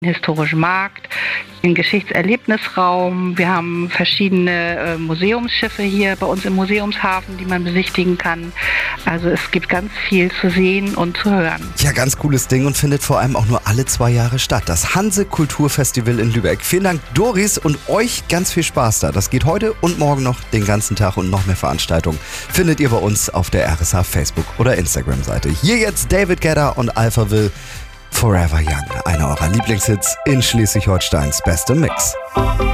historischen Markt, den Geschichtserlebnisraum. Wir haben verschiedene Museumsschiffe hier bei uns im Museumshafen, die man besichtigen kann. Also es gibt ganz viel zu sehen und zu hören. Ja, ganz cooles Ding und findet vor allem auch nur alle 2 Jahre statt. Das Hanse Kulturfestival in Lübeck. Vielen Dank, Doris, und euch ganz viel Spaß da. Das geht heute und morgen noch den ganzen Tag und noch mehr Veranstaltungen findet ihr bei uns auf der RSH Facebook- oder Instagram-Seite. Hier jetzt David Guetta und Alphaville. Forever Young, einer eurer Lieblingshits in Schleswig-Holsteins bestem Mix.